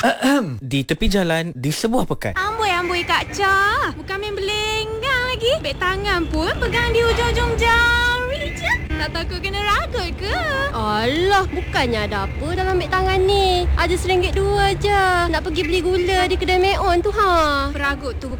Di tepi jalan di sebuah pekan. Amboi Kak Cha. Bukan main berlenggang lagi. Beg tangan pun pegang di ujung-ujung jari je. Tak takut kena ragut ke? Alah, bukannya ada apa dalam beg tangan ni. Ada RM1 2 je. Nak pergi beli gula di kedai Meon tu ha. Peragut tu